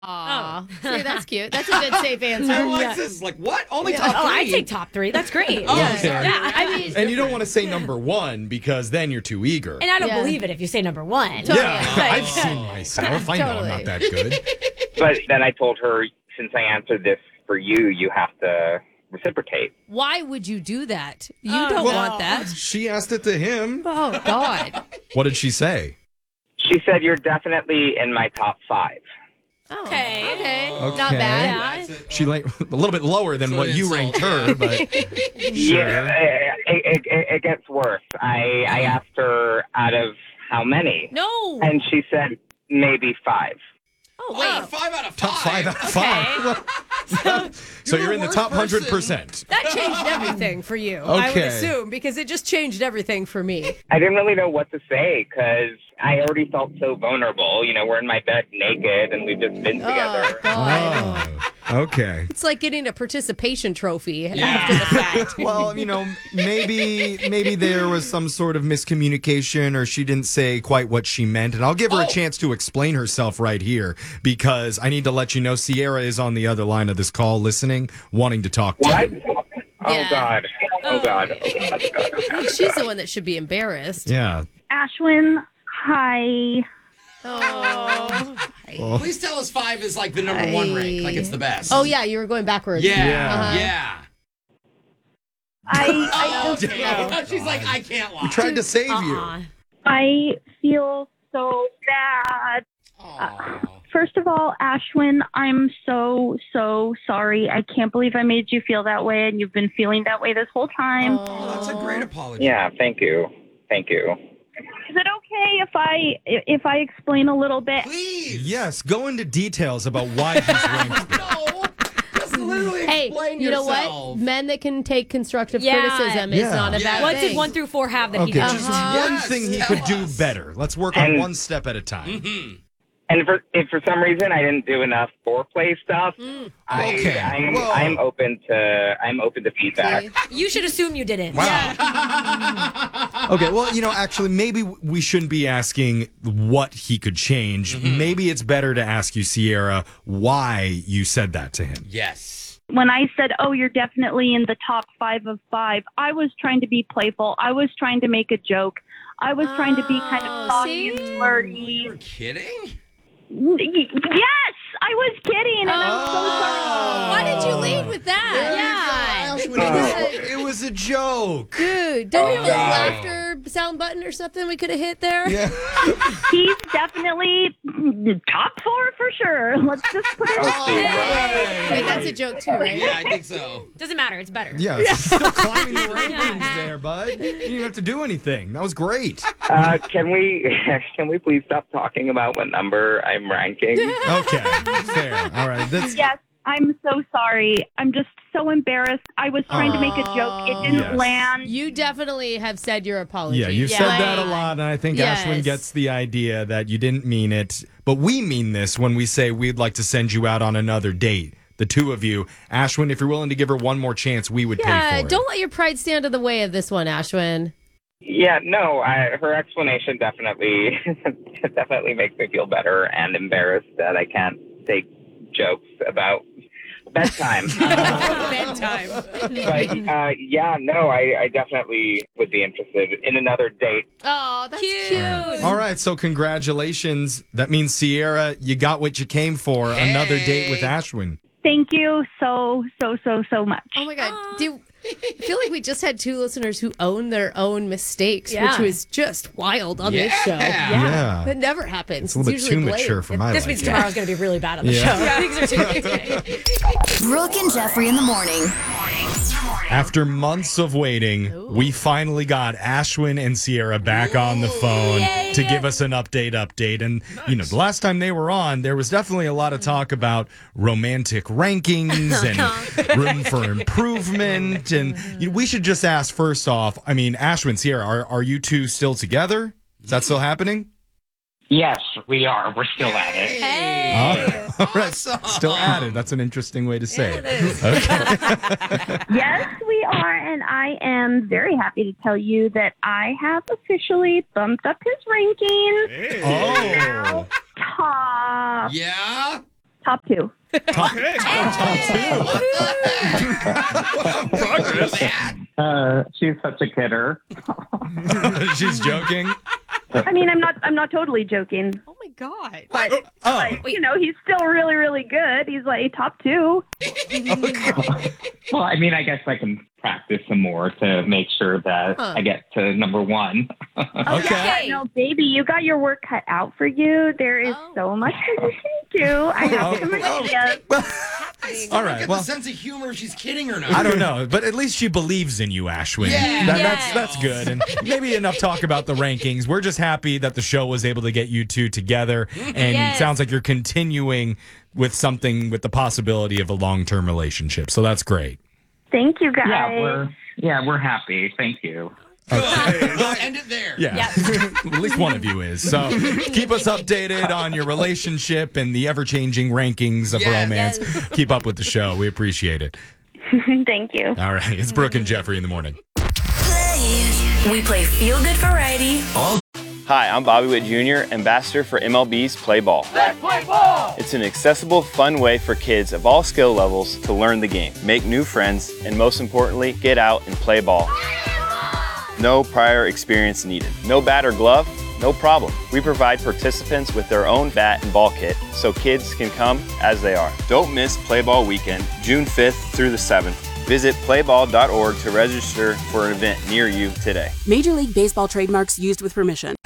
Aw. See, that's cute. That's a good safe answer. I like this. Like, what? Only top Oh, three? I take top three. That's great. Oh, Yeah. okay. Yeah. I mean, And you don't want to say number one because then you're too eager. And I don't Yeah. believe it if you say number one. Totally. Yeah, Right. I've seen myself. I know I'm not that good. But then I told her, since I answered this for you, you have to reciprocate. why would you do that? You Oh, don't no. want that. She asked it to him. Oh, God. What did she say? She said, you're definitely in my top 5. Oh, Okay. Okay. Okay. Not bad. Yeah. That's it. She like a little bit lower than So what you insult, ranked her, but Yeah, it gets worse. I asked her out of how many? No. And she said, maybe 5. Oh, Wow, wait. 5 out of 5. top 5 out of 5. So you're in the worst top person. 100%. That changed everything for you, I would Okay. assume, because it just changed everything for me. I didn't really know what to say because I already felt so vulnerable. You know, we're in my bed naked and we've just been together. Oh, God. Oh, okay. It's like getting a participation trophy Yeah. after the fact. Well, maybe there was some sort of miscommunication or she didn't say quite what she meant. And I'll give her a chance to explain herself right here because I need to let you know Sierra is on the other line of this call listening, wanting to talk to What? you. Oh, Yeah. God. Oh, God. Oh, God. I think she's the one that should be embarrassed. Yeah. Ashwin, hi. Oh. Please tell us 5 is like the number 1 rank. Like it's the best. Oh, yeah, you were going backwards. Yeah. Yeah. Yeah. I just, Okay. She's like, I can't lie. We tried to save you. I feel so bad. Aw. First of all, Ashwin, I'm so sorry. I can't believe I made you feel that way, and you've been feeling that way this whole time. Oh, that's a great apology. Yeah, thank you. Thank you. Is it okay if I explain a little bit? Please. Yes, go into details about why he's ranked there. No. Just literally Hey, explain you know yourself. what? Men that can take constructive Yeah. criticism is Yeah. not a Yeah. bad What thing. did 1 through 4 have that he Okay, didn't? just Uh-huh. one Yes, thing he tell could do us. better. Let's work on And- one step at a time. Mhm. And if for some reason I didn't do enough foreplay stuff, Okay. I'm open to feedback. You should assume you didn't. Wow. Okay, well, actually, maybe we shouldn't be asking what he could change. Maybe it's better to ask you, Sierra, why you said that to him. Yes. When I said, "Oh, you're definitely in the top 5 of 5," I was trying to be playful. I was trying to make a joke. I was trying to be kind of saucy and You flirty. were kidding? Yes, I was kidding, and I'm so sorry. Why did you lead with that? It was a joke. Dude, don't we have a little God. laughter sound button or something we could have hit there? Yeah. He's definitely top 4 for sure. Let's just put it Oh, see, Hey, that's a joke too, right? Yeah, I think so. Doesn't matter. It's better. Yeah, it's still climbing the rankings there, bud. You didn't even have to do anything. That was great. Can we please stop talking about what number I'm ranking? Okay, fair. All right. That's Yes, I'm so sorry. I'm just so embarrassed. I was trying to make a joke. It didn't Yes. land. You definitely have said your apology. yeah. You said that a Like, lot, and I think Yes. Ashwin gets the idea that you didn't mean it. But we mean this when we say we'd like to send you out on another date. The two of you, Ashwin. If you're willing to give her one more chance, we would pay Yeah, for it. don't let your pride stand in the way of this one, Ashwin. Yeah, no, her explanation definitely makes me feel better and embarrassed that I can't take jokes about bedtime. Bedtime. But yeah, no, I definitely would be interested in another date. Oh, that's cute. All right, so congratulations. That means Sierra, you got what you came for. Another date with Ashwin. Thank you so much. Oh my God. I feel like we just had 2 listeners who own their own mistakes, Yeah. which was just wild on this show. Yeah. That never happens. It's a little bit usually too Blake. mature for my This means liking. tomorrow's going to be really bad on the Yeah. show. Things are too Brooke and Jeffrey in the morning. After months of waiting, we finally got Ashwin and Sierra back on the phone to give us an update. And, the last time they were on, there was definitely a lot of talk about romantic rankings and room for improvement. And we should just ask first off, Ashwin, Sierra, are you two still together? Is that still happening? Yes, we are. We're still at it. All right. Still at it. That's an interesting way to say it. Okay. Yes, we are, and I am very happy to tell you that I have officially bumped up his rankings. Oh. Top. Yeah? Top 2. Top Progress. She's such a kidder. two. She's joking. I mean, I'm not totally joking, Oh my God. but you know, he's still really, really good. He's like top 2. Well, I mean, I guess I can practice some more to make sure that I get to number 1. Okay. No, baby, you got your work cut out for you. There is so much that you can do. I have some ideas. All right. Get Well, the sense of humor if she's kidding or not. I don't know, but at least she believes in you, Ashwin. Yeah. That's good. And maybe enough talk about the rankings. We're just happy that the show was able to get you two together. And it sounds like you're continuing with something with the possibility of a long-term relationship. So that's great. Thank you, guys. We're happy. Thank you. We'll end it there. Yeah. At least one of you is. So keep us updated on your relationship and the ever-changing rankings of romance. Keep up with the show. We appreciate it. Thank you. All right. It's Brooke and Jeffrey in the morning. We play feel good variety. Hi, I'm Bobby Witt Jr., ambassador for MLB's Play Ball. Let's play ball! It's an accessible, fun way for kids of all skill levels to learn the game, make new friends, and most importantly, get out and play ball. No prior experience needed. No bat or glove? No problem. We provide participants with their own bat and ball kit so kids can come as they are. Don't miss Play Ball Weekend, June 5th through the 7th. Visit playball.org to register for an event near you today. Major League Baseball trademarks used with permission.